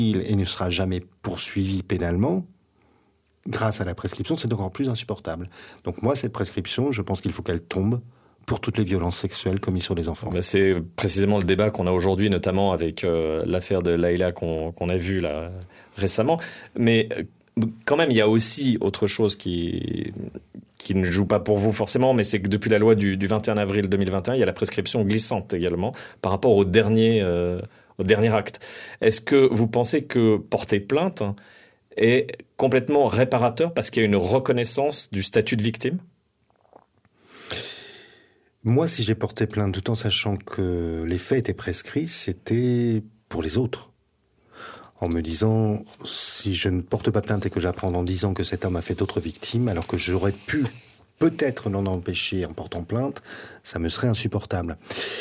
et ne sera jamais poursuivi pénalement, grâce à la prescription, c'est encore plus insupportable. Donc moi, cette prescription, je pense qu'il faut qu'elle tombe pour toutes les violences sexuelles commises sur les enfants. C'est précisément le débat qu'on a aujourd'hui, notamment avec l'affaire de Layla qu'on a vue là, récemment. Mais quand même, il y a aussi autre chose qui ne joue pas pour vous forcément, mais c'est que depuis la loi du 21 avril 2021, il y a la prescription glissante également par rapport au dernier acte. Est-ce que vous pensez que porter plainte est complètement réparateur parce qu'il y a une reconnaissance du statut de victime ? Moi, si j'ai porté plainte tout en sachant que les faits étaient prescrits, c'était pour les autres. En me disant, si je ne porte pas plainte et que j'apprends dans 10 ans que cet homme a fait d'autres victimes, alors que j'aurais pu peut-être l'en empêcher en portant plainte, ça me serait insupportable.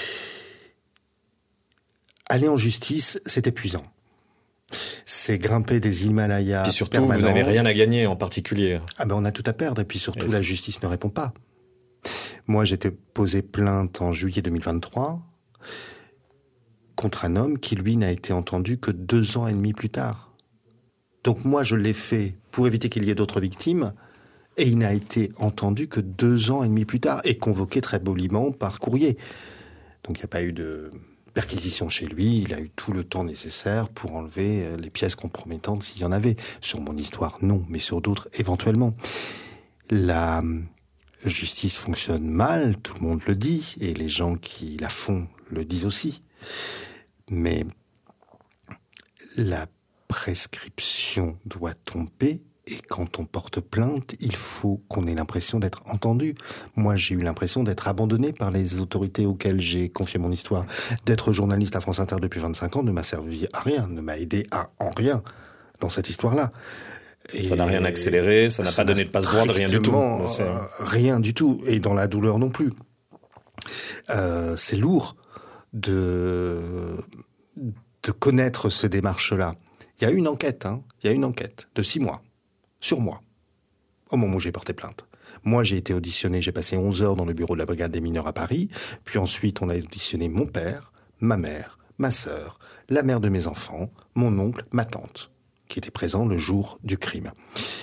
Aller en justice, c'est épuisant. C'est grimper des Himalayas. Et surtout, permanents. Vous n'avez rien à gagner en particulier. Ah ben on a tout à perdre, et puis surtout, la justice ne répond pas. Moi, j'ai posé plainte en juillet 2023 contre un homme qui, lui, n'a été entendu que 2 ans et demi plus tard. Donc moi, je l'ai fait pour éviter qu'il y ait d'autres victimes, et il n'a été entendu que 2 ans et demi plus tard, et convoqué très poliment par courrier. Donc il n'y a pas eu de perquisition chez lui, il a eu tout le temps nécessaire pour enlever les pièces compromettantes s'il y en avait. Sur mon histoire, non, mais sur d'autres, éventuellement. La justice fonctionne mal, tout le monde le dit, et les gens qui la font le disent aussi. Mais la prescription doit tomber, et quand on porte plainte, il faut qu'on ait l'impression d'être entendu. Moi, j'ai eu l'impression d'être abandonné par les autorités auxquelles j'ai confié mon histoire. D'être journaliste à France Inter depuis 25 ans ne m'a servi à rien, ne m'a aidé en rien dans cette histoire-là. Et ça n'a rien accéléré, ça n'a pas donné de passe-droit, rien du tout. Rien du tout, et dans la douleur non plus. C'est lourd de connaître ces démarches-là. Il y a eu une enquête, de 6 mois, sur moi, au moment où j'ai porté plainte. Moi, j'ai été auditionné, j'ai passé 11 heures dans le bureau de la brigade des mineurs à Paris, puis ensuite on a auditionné mon père, ma mère, ma sœur, la mère de mes enfants, mon oncle, ma tante, qui était présent le jour du crime.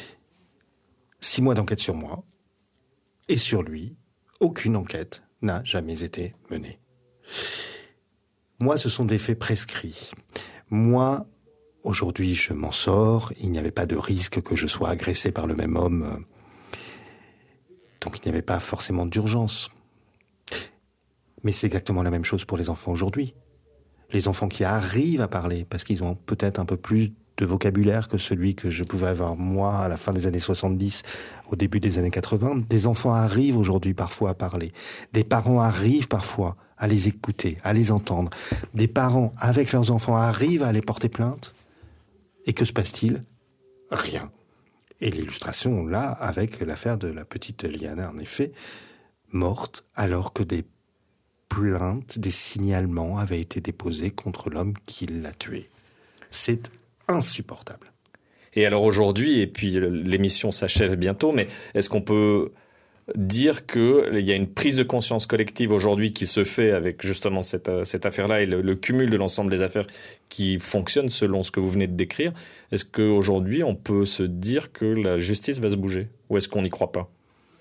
6 mois d'enquête sur moi, et sur lui, aucune enquête n'a jamais été menée. Moi, ce sont des faits prescrits. Moi, aujourd'hui, je m'en sors, il n'y avait pas de risque que je sois agressé par le même homme, donc il n'y avait pas forcément d'urgence. Mais c'est exactement la même chose pour les enfants aujourd'hui. Les enfants qui arrivent à parler, parce qu'ils ont peut-être un peu plus de vocabulaire que celui que je pouvais avoir moi à la fin des années 70, au début des années 80. Des enfants arrivent aujourd'hui parfois à parler. Des parents arrivent parfois à les écouter, à les entendre. Des parents avec leurs enfants arrivent à les porter plainte. Et que se passe-t-il ? Rien. Et l'illustration là, avec l'affaire de la petite Liana, en effet, morte alors que des plaintes, des signalements avaient été déposés contre l'homme qui l'a tuée. C'est insupportable. Et alors aujourd'hui, et puis l'émission s'achève bientôt, mais est-ce qu'on peut dire qu'il y a une prise de conscience collective aujourd'hui qui se fait avec justement cette affaire-là et le cumul de l'ensemble des affaires qui fonctionnent selon ce que vous venez de décrire? Est-ce qu'aujourd'hui, on peut se dire que la justice va se bouger? Ou est-ce qu'on n'y croit pas?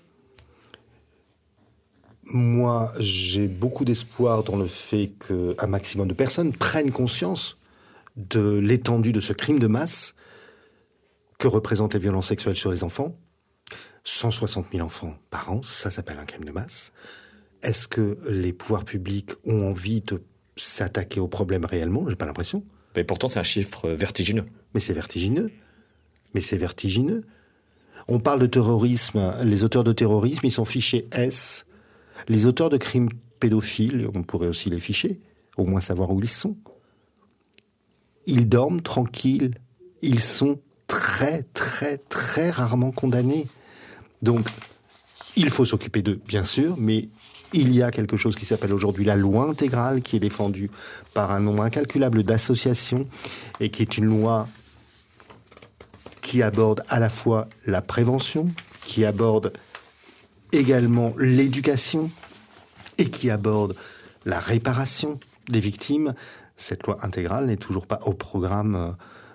Moi, j'ai beaucoup d'espoir dans le fait qu'un maximum de personnes prennent conscience de l'étendue de ce crime de masse que représentent les violences sexuelles sur les enfants. 160 000 enfants par an, ça s'appelle un crime de masse. Est-ce que les pouvoirs publics ont envie de s'attaquer au problème réellement ? J'ai pas l'impression. Et pourtant, c'est un chiffre vertigineux. Mais c'est vertigineux. On parle de terrorisme. Les auteurs de terrorisme, ils sont fichés S. Les auteurs de crimes pédophiles, on pourrait aussi les ficher, au moins savoir où ils sont. Ils dorment tranquilles. Ils sont très, très, très rarement condamnés. Donc, il faut s'occuper d'eux, bien sûr, mais il y a quelque chose qui s'appelle aujourd'hui la loi intégrale, qui est défendue par un nombre incalculable d'associations, et qui est une loi qui aborde à la fois la prévention, qui aborde également l'éducation, et qui aborde la réparation des victimes. Cette loi intégrale n'est toujours pas au programme